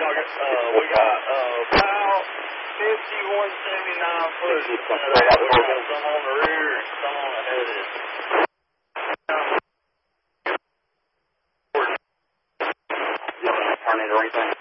We got about 5179 foot. We got some on the rear and some on the headed. Turn it or anything?